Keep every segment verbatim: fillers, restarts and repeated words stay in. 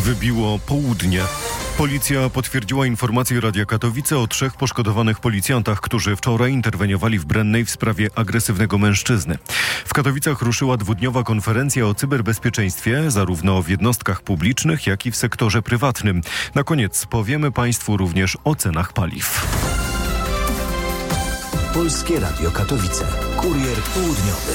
Wybiło południe. Policja potwierdziła informację Radia Katowice o trzech poszkodowanych policjantach, którzy wczoraj interweniowali w Brennej w sprawie agresywnego mężczyzny. W Katowicach ruszyła dwudniowa konferencja o cyberbezpieczeństwie, zarówno w jednostkach publicznych, jak i w sektorze prywatnym. Na koniec powiemy Państwu również o cenach paliw. Polskie Radio Katowice. Kurier południowy.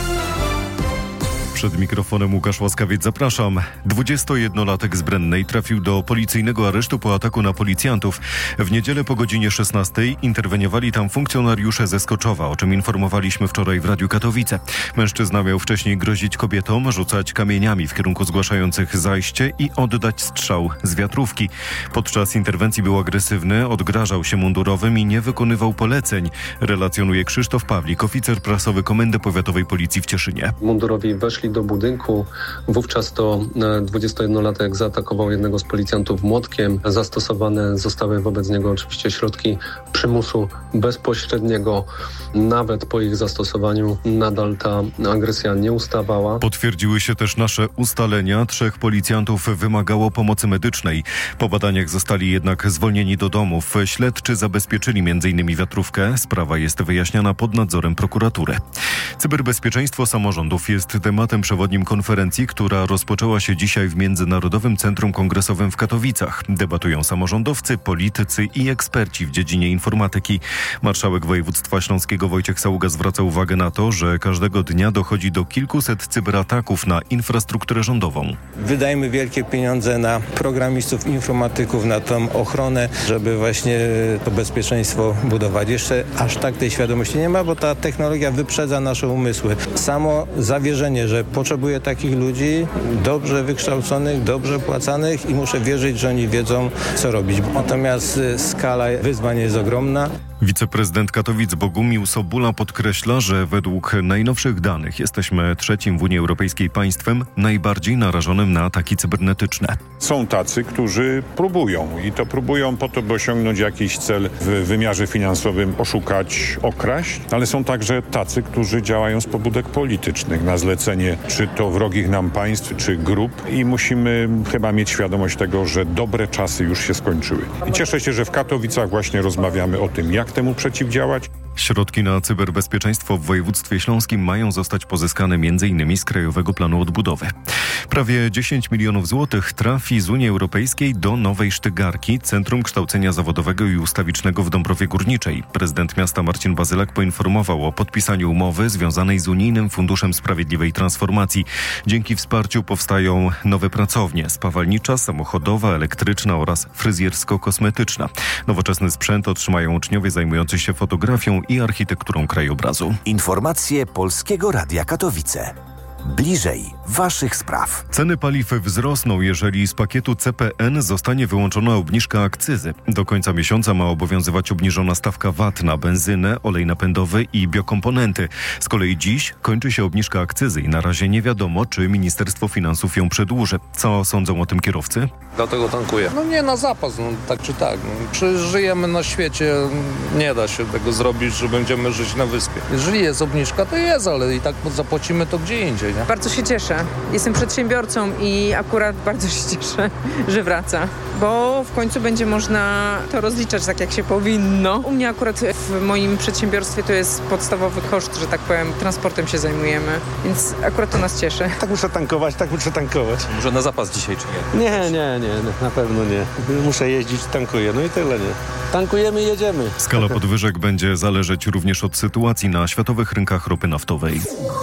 Przed mikrofonem Łukasz Łaskawiec, zapraszam. dwudziestojednolatek z Brennej trafił do policyjnego aresztu po ataku na policjantów. W niedzielę po godzinie szesnastej interweniowali tam funkcjonariusze ze Skoczowa, o czym informowaliśmy wczoraj w Radiu Katowice. Mężczyzna miał wcześniej grozić kobietom, rzucać kamieniami w kierunku zgłaszających zajście i oddać strzał z wiatrówki. Podczas interwencji był agresywny, odgrażał się mundurowym i nie wykonywał poleceń, relacjonuje Krzysztof Pawlik, oficer prasowy Komendy Powiatowej Policji w Cieszynie. Mundurowi weszli do budynku. Wówczas to dwudziestojednolatek zaatakował jednego z policjantów młotkiem. Zastosowane zostały wobec niego oczywiście środki przymusu bezpośredniego. Nawet po ich zastosowaniu nadal ta agresja nie ustawała. Potwierdziły się też nasze ustalenia. Trzech policjantów wymagało pomocy medycznej. Po badaniach zostali jednak zwolnieni do domów. Śledczy zabezpieczyli między innymi wiatrówkę. Sprawa jest wyjaśniana pod nadzorem prokuratury. Cyberbezpieczeństwo samorządów jest tematem przewodnim konferencji, która rozpoczęła się dzisiaj w Międzynarodowym Centrum Kongresowym w Katowicach. Debatują samorządowcy, politycy i eksperci w dziedzinie informatyki. Marszałek województwa śląskiego Wojciech Saługa zwraca uwagę na to, że każdego dnia dochodzi do kilkuset cyberataków na infrastrukturę rządową. Wydajemy wielkie pieniądze na programistów, informatyków, na tą ochronę, żeby właśnie to bezpieczeństwo budować. Jeszcze aż tak tej świadomości nie ma, bo ta technologia wyprzedza nasze umysły. Samo zawierzenie, że potrzebuję takich ludzi, dobrze wykształconych, dobrze płacanych i muszę wierzyć, że oni wiedzą, co robić. Natomiast skala wyzwań jest ogromna. Wiceprezydent Katowic Bogumił Sobula podkreśla, że według najnowszych danych jesteśmy trzecim w Unii Europejskiej państwem najbardziej narażonym na ataki cybernetyczne. Są tacy, którzy próbują i to próbują po to, by osiągnąć jakiś cel w wymiarze finansowym, oszukać, okraść, ale są także tacy, którzy działają z pobudek politycznych na zlecenie czy to wrogich nam państw, czy grup i musimy chyba mieć świadomość tego, że dobre czasy już się skończyły. I cieszę się, że w Katowicach właśnie rozmawiamy o tym, jak temu przeciwdziałać. Środki na cyberbezpieczeństwo w województwie śląskim mają zostać pozyskane między innymi z Krajowego Planu Odbudowy. Prawie dziesięć milionów złotych trafi z Unii Europejskiej do Nowej Sztygarki, Centrum Kształcenia Zawodowego i Ustawicznego w Dąbrowie Górniczej. Prezydent miasta Marcin Bazylak poinformował o podpisaniu umowy związanej z Unijnym Funduszem Sprawiedliwej Transformacji. Dzięki wsparciu powstają nowe pracownie: spawalnicza, samochodowa, elektryczna oraz fryzjersko-kosmetyczna. Nowoczesny sprzęt otrzymają uczniowie zajmujący się fotografią i architekturą krajobrazu. Informacje Polskiego Radia Katowice. Bliżej waszych spraw. Ceny paliw wzrosną, jeżeli z pakietu C P N zostanie wyłączona obniżka akcyzy. Do końca miesiąca ma obowiązywać obniżona stawka V A T na benzynę, olej napędowy i biokomponenty. Z kolei dziś kończy się obniżka akcyzy i na razie nie wiadomo, czy Ministerstwo Finansów ją przedłuży. Co sądzą o tym kierowcy? Dlatego tankuję. No nie na zapas, no tak czy tak. No, przecież żyjemy na świecie, nie da się tego zrobić, że będziemy żyć na wyspie. Jeżeli jest obniżka, to jest, ale i tak zapłacimy to gdzie indziej. Nie? Bardzo się cieszę. Jestem przedsiębiorcą i akurat bardzo się cieszę, że wraca, bo w końcu będzie można to rozliczać tak, jak się powinno. U mnie akurat w moim przedsiębiorstwie to jest podstawowy koszt, że tak powiem, transportem się zajmujemy, więc akurat to nas cieszy. Tak muszę tankować, tak muszę tankować. Może na zapas dzisiaj, czy nie? Nie, nie, nie, na pewno nie. Muszę jeździć, tankuję, no i tyle, nie. Tankujemy i jedziemy. Skala podwyżek będzie zależeć również od sytuacji na światowych rynkach ropy naftowej.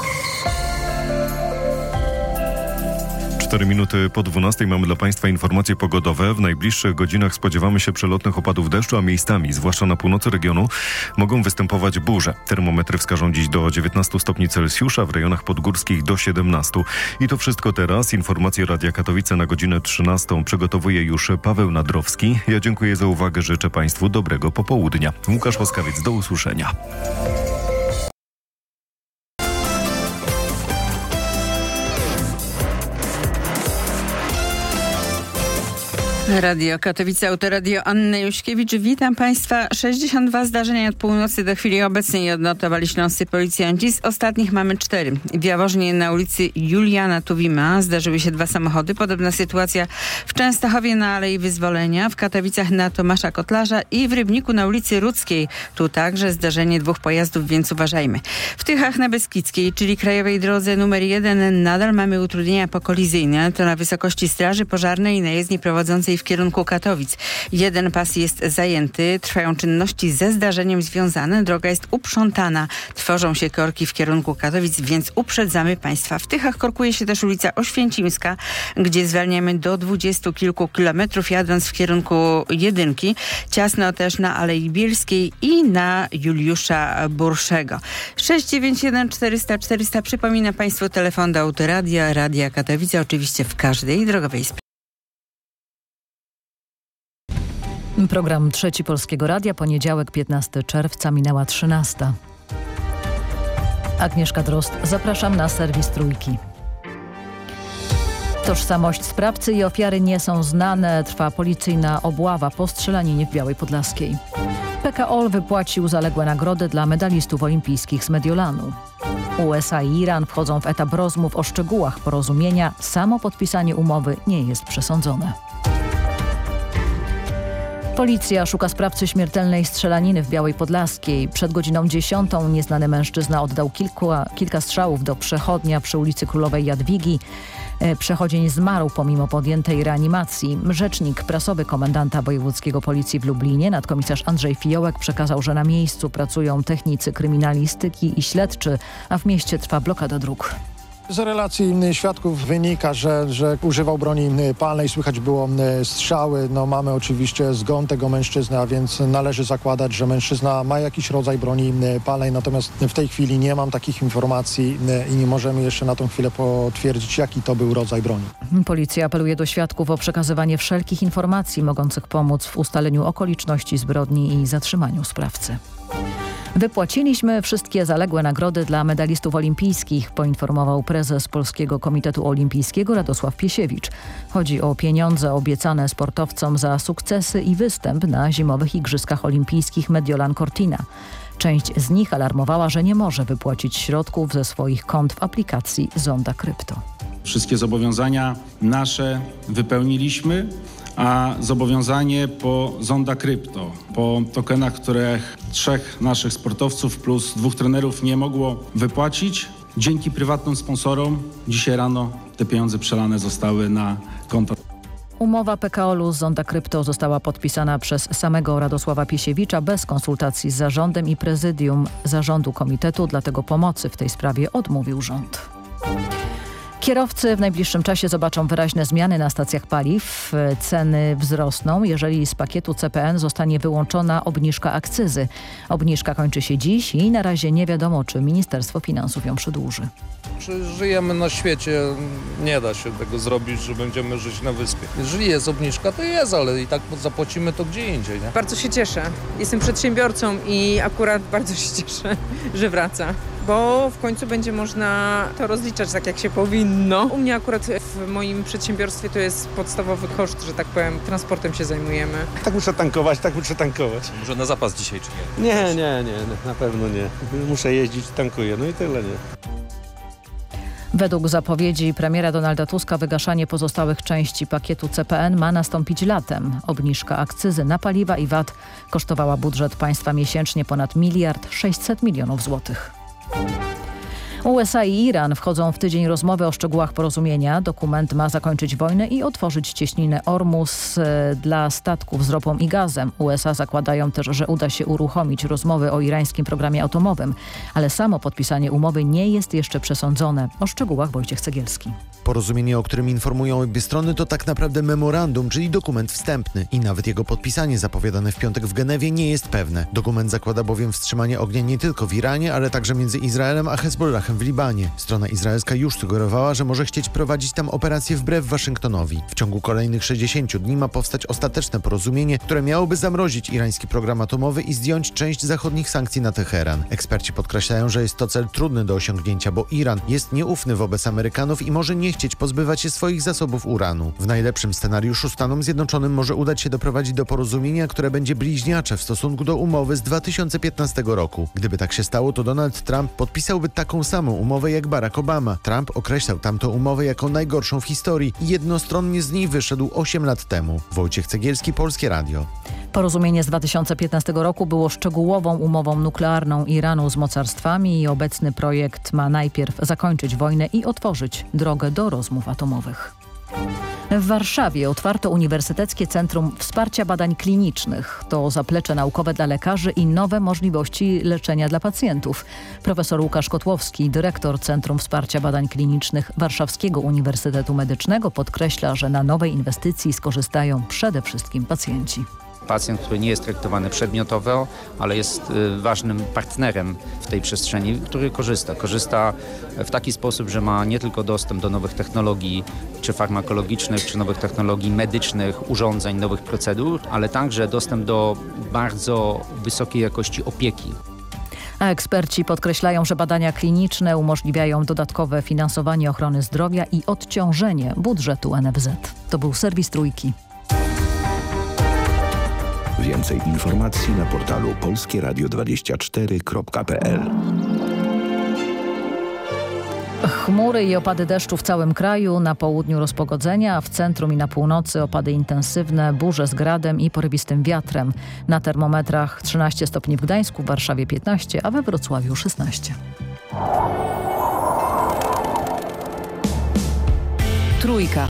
Cztery minuty po dwunastej mamy dla Państwa informacje pogodowe. W najbliższych godzinach spodziewamy się przelotnych opadów deszczu, a miejscami, zwłaszcza na północy regionu, mogą występować burze. Termometry wskażą dziś do dziewiętnastu stopni Celsjusza, w rejonach podgórskich do siedemnastu. I to wszystko teraz. Informacje Radia Katowice na godzinę trzynastą przygotowuje już Paweł Nadrowski. Ja dziękuję za uwagę, życzę Państwu dobrego popołudnia. Łukasz Łaskawiec, do usłyszenia. Radio Katowice, Autoradio Anny Juśkiewicz. Witam Państwa. sześćdziesiąt dwa zdarzenia od północy do chwili obecnej odnotowali śląscy policjanci. Z ostatnich mamy cztery. W Jaworznie na ulicy Juliana Tuwima zdarzyły się dwa samochody. Podobna sytuacja w Częstochowie na Alei Wyzwolenia, w Katowicach na Tomasza Kotlarza i w Rybniku na ulicy Rudzkiej. Tu także zdarzenie dwóch pojazdów, więc uważajmy. W Tychach na Beskidzkiej, czyli krajowej drodze numer jeden, nadal mamy utrudnienia pokolizyjne. To na wysokości Straży Pożarnej na jezdni prowadzącej w kierunku Katowic. Jeden pas jest zajęty. Trwają czynności ze zdarzeniem związane. Droga jest uprzątana. Tworzą się korki w kierunku Katowic, więc uprzedzamy Państwa. W Tychach korkuje się też ulica Oświęcimska, gdzie zwalniamy do dwudziestu kilku kilometrów jadąc w kierunku jedynki. Ciasno też na Alei Bielskiej i na Juliusza Burszego. sześć dziewięć jeden czterysta czterysta. Przypomina Państwu telefon do Autoradia, Radia Katowice, oczywiście w każdej drogowej sprawie. Program Trzeci Polskiego Radia, poniedziałek piętnastego czerwca, minęła trzynasta. Agnieszka Drozd, zapraszam na serwis Trójki. Tożsamość sprawcy i ofiary nie są znane. Trwa policyjna obława po strzelaninie w Białej Podlaskiej. P K O L wypłacił zaległe nagrody dla medalistów olimpijskich z Mediolanu. U S A i Iran wchodzą w etap rozmów o szczegółach porozumienia. Samo podpisanie umowy nie jest przesądzone. Policja szuka sprawcy śmiertelnej strzelaniny w Białej Podlaskiej. Przed godziną dziesiątą nieznany mężczyzna oddał kilku, kilka strzałów do przechodnia przy ulicy Królowej Jadwigi. Przechodzień zmarł pomimo podjętej reanimacji. Rzecznik prasowy komendanta wojewódzkiego policji w Lublinie, nadkomisarz Andrzej Fiołek, przekazał, że na miejscu pracują technicy kryminalistyki i śledczy, a w mieście trwa blokada dróg. Z relacji świadków wynika, że, że używał broni palnej, słychać było strzały. No, mamy oczywiście zgon tego mężczyzny, a więc należy zakładać, że mężczyzna ma jakiś rodzaj broni palnej, natomiast w tej chwili nie mam takich informacji i nie możemy jeszcze na tą chwilę potwierdzić, jaki to był rodzaj broni. Policja apeluje do świadków o przekazywanie wszelkich informacji mogących pomóc w ustaleniu okoliczności zbrodni i zatrzymaniu sprawcy. Wypłaciliśmy wszystkie zaległe nagrody dla medalistów olimpijskich, poinformował prezes Polskiego Komitetu Olimpijskiego Radosław Piesiewicz. Chodzi o pieniądze obiecane sportowcom za sukcesy i występ na zimowych Igrzyskach Olimpijskich Mediolan Cortina. Część z nich alarmowała, że nie może wypłacić środków ze swoich kont w aplikacji Zonda Krypto. Wszystkie zobowiązania nasze wypełniliśmy, a zobowiązanie po Zonda Krypto, po tokenach, których trzech naszych sportowców plus dwóch trenerów nie mogło wypłacić, dzięki prywatnym sponsorom dzisiaj rano te pieniądze przelane zostały na konto. Umowa P K O L-u z Zonda Krypto została podpisana przez samego Radosława Piesiewicza bez konsultacji z zarządem i prezydium zarządu komitetu, dlatego pomocy w tej sprawie odmówił rząd. Kierowcy w najbliższym czasie zobaczą wyraźne zmiany na stacjach paliw. Ceny wzrosną, jeżeli z pakietu C P N zostanie wyłączona obniżka akcyzy. Obniżka kończy się dziś i na razie nie wiadomo, czy Ministerstwo Finansów ją przedłuży. Czy żyjemy na świecie, nie da się tego zrobić, że będziemy żyć na wyspie. Jeżeli jest obniżka, to jest, ale i tak zapłacimy to gdzie indziej, nie? Bardzo się cieszę. Jestem przedsiębiorcą i akurat bardzo się cieszę, że wraca. Bo w końcu będzie można to rozliczać tak, jak się powinno. U mnie akurat w moim przedsiębiorstwie to jest podstawowy koszt, że tak powiem, transportem się zajmujemy. Tak muszę tankować, tak muszę tankować. Może na zapas dzisiaj, czy nie? Nie, nie, nie, na pewno nie. Muszę jeździć, tankuję, no i tyle, nie. Według zapowiedzi premiera Donalda Tuska wygaszanie pozostałych części pakietu C P N ma nastąpić latem. Obniżka akcyzy na paliwa i V A T kosztowała budżet państwa miesięcznie ponad miliard sześćset milionów złotych. U S A i Iran wchodzą w tydzień rozmowy o szczegółach porozumienia. Dokument ma zakończyć wojnę i otworzyć cieśninę Ormus dla statków z ropą i gazem. U S A zakładają też, że uda się uruchomić rozmowy o irańskim programie atomowym, ale samo podpisanie umowy nie jest jeszcze przesądzone. O szczegółach Wojciech Cegielski. Porozumienie, o którym informują obie strony, to tak naprawdę memorandum, czyli dokument wstępny i nawet jego podpisanie zapowiadane w piątek w Genewie nie jest pewne. Dokument zakłada bowiem wstrzymanie ognia nie tylko w Iranie, ale także między Izraelem a Hezbollah Hezbollahem w Libanie. Strona izraelska już sugerowała, że może chcieć prowadzić tam operację wbrew Waszyngtonowi. W ciągu kolejnych sześćdziesięciu dni ma powstać ostateczne porozumienie, które miałoby zamrozić irański program atomowy i zdjąć część zachodnich sankcji na Teheran. Eksperci podkreślają, że jest to cel trudny do osiągnięcia, bo Iran jest nieufny wobec Amerykanów i może nie chcieć pozbywać się swoich zasobów uranu. W najlepszym scenariuszu Stanom Zjednoczonym może udać się doprowadzić do porozumienia, które będzie bliźniacze w stosunku do umowy z dwa tysiące piętnastego roku. Gdyby tak się stało, to Donald Trump podpisałby taką samą umowę jak Barack Obama. Trump określał tamtą umowę jako najgorszą w historii i jednostronnie z niej wyszedł osiem lat temu. Wojciech Cegielski, Polskie Radio. Porozumienie z dwa tysiące piętnastego roku było szczegółową umową nuklearną Iranu z mocarstwami i obecny projekt ma najpierw zakończyć wojnę i otworzyć drogę do rozmów atomowych. W Warszawie otwarto Uniwersyteckie Centrum Wsparcia Badań Klinicznych. To zaplecze naukowe dla lekarzy i nowe możliwości leczenia dla pacjentów. Profesor Łukasz Kotłowski, dyrektor Centrum Wsparcia Badań Klinicznych Warszawskiego Uniwersytetu Medycznego, podkreśla, że na nowej inwestycji skorzystają przede wszystkim pacjenci. Pacjent, który nie jest traktowany przedmiotowo, ale jest ważnym partnerem w tej przestrzeni, który korzysta. Korzysta w taki sposób, że ma nie tylko dostęp do nowych technologii, czy farmakologicznych, czy nowych technologii medycznych, urządzeń, nowych procedur, ale także dostęp do bardzo wysokiej jakości opieki. A eksperci podkreślają, że badania kliniczne umożliwiają dodatkowe finansowanie ochrony zdrowia i odciążenie budżetu N F Z. To był serwis Trójki. Więcej informacji na portalu polskie radio dwadzieścia cztery kropka p l. Chmury i opady deszczu w całym kraju, na południu rozpogodzenia, a w centrum i na północy opady intensywne, burze z gradem i porywistym wiatrem. Na termometrach trzynaście stopni w Gdańsku, w Warszawie piętnaście, a we Wrocławiu szesnaście. Trójka.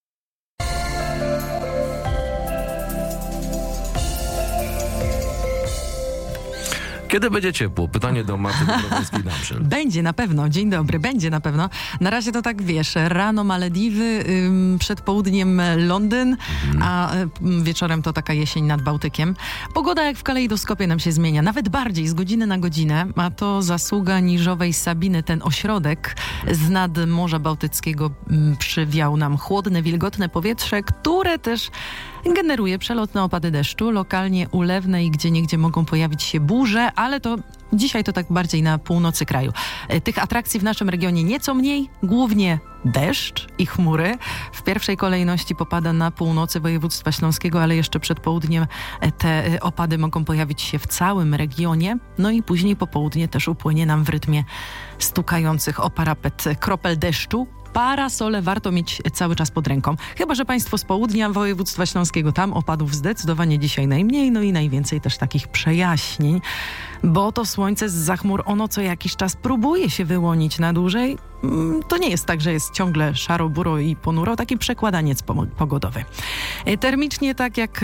Kiedy będzie ciepło? Pytanie do Marty Dobrowolskiej-Namszyl. Będzie na pewno. Dzień dobry. Będzie na pewno. Na razie to tak, wiesz, rano Malediwy, ym, przed południem Londyn, mhm. a ym, wieczorem to taka jesień nad Bałtykiem. Pogoda jak w kalejdoskopie nam się zmienia. Nawet bardziej, z godziny na godzinę. A to zasługa niżowej Sabiny. Ten ośrodek z nad Morza Bałtyckiego ym, przywiał nam chłodne, wilgotne powietrze, które też generuje przelotne opady deszczu, lokalnie ulewne i gdzieniegdzie mogą pojawić się burze, ale to dzisiaj to tak bardziej na północy kraju. Tych atrakcji w naszym regionie nieco mniej, głównie deszcz i chmury. W pierwszej kolejności popada na północy województwa śląskiego, ale jeszcze przed południem te opady mogą pojawić się w całym regionie. No i później po południe też upłynie nam w rytmie stukających o parapet kropel deszczu. Parasole warto mieć cały czas pod ręką. Chyba że państwo z południa województwa śląskiego, tam opadów zdecydowanie dzisiaj najmniej, no i najwięcej też takich przejaśnień, bo to słońce zza chmur, ono co jakiś czas próbuje się wyłonić na dłużej. To nie jest tak, że jest ciągle szaro, buro i ponuro, taki przekładaniec pogodowy. Termicznie, tak jak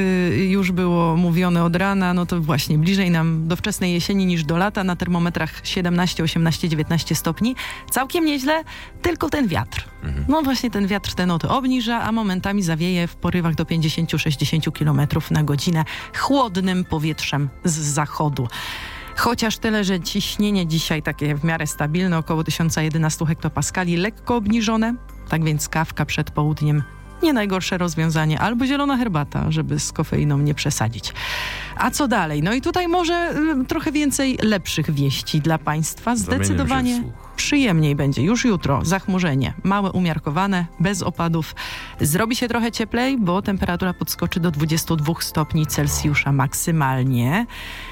już było mówione od rana, no to właśnie bliżej nam do wczesnej jesieni niż do lata, na termometrach siedemnaście, osiemnaście, dziewiętnaście stopni. Całkiem nieźle, tylko ten wiatr. Mhm. No właśnie ten wiatr te noty obniża, a momentami zawieje w porywach do pięćdziesiąt do sześćdziesięciu kilometrów na godzinę chłodnym powietrzem z zachodu. Chociaż tyle, że ciśnienie dzisiaj takie w miarę stabilne, około tysiąc jedenaście hektopaskali, lekko obniżone, tak więc kawka przed południem nie najgorsze rozwiązanie, albo zielona herbata, żeby z kofeiną nie przesadzić. A co dalej? No i tutaj może y, trochę więcej lepszych wieści dla państwa. Zdecydowanie przyjemniej będzie. Już jutro zachmurzenie, małe, umiarkowane, bez opadów. Zrobi się trochę cieplej, bo temperatura podskoczy do dwudziestu dwóch stopni Celsjusza maksymalnie.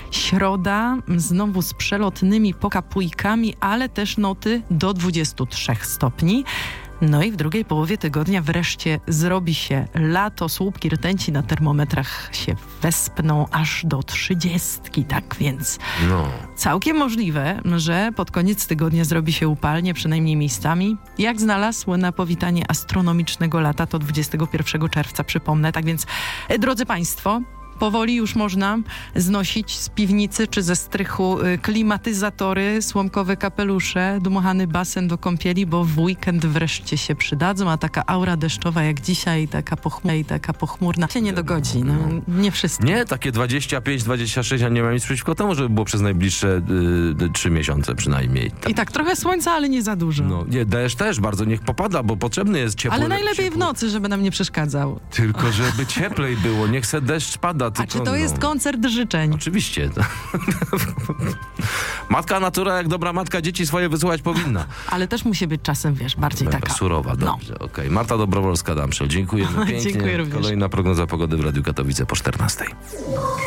Środa znowu z przelotnymi pokapujkami, ale też noty do dwudziestu trzech stopni. No i w drugiej połowie tygodnia wreszcie zrobi się lato. Słupki rtęci na termometrach się wespną aż do trzydziestki, tak więc no. Całkiem możliwe, że pod koniec tygodnia zrobi się upalnie, przynajmniej miejscami. Jak znalazł na powitanie astronomicznego lata, to dwudziestego pierwszego czerwca, przypomnę. Tak więc, drodzy państwo, powoli już można znosić z piwnicy czy ze strychu y, klimatyzatory, słomkowe kapelusze, dmuchany basen do kąpieli, bo w weekend wreszcie się przydadzą, a taka aura deszczowa jak dzisiaj, taka pochmurna i taka pochmurna się nie dogodzi. No, nie wszystko. Nie, takie dwadzieścia pięć, dwadzieścia sześć, a nie mam nic przeciwko temu, żeby było przez najbliższe trzy miesiące przynajmniej. I tak trochę słońca, ale nie za dużo. No, nie, deszcz też bardzo niech popada, bo potrzebny jest ciepły. Ale najlepiej ciepły. w nocy, żeby nam nie przeszkadzał. Tylko żeby cieplej było, niech se deszcz pada. A tylko, czy to jest no. koncert życzeń? Oczywiście. Matka natura, jak dobra matka, dzieci swoje wysyłać powinna. Ale też musi być czasem, wiesz, bardziej taka... Surowa, dobrze, no. Okej. Okay. Marta Dobrowolska-Damszel, dziękujemy pięknie. Dziękuję również. Kolejna prognoza pogody w Radiu Katowice po czternastej.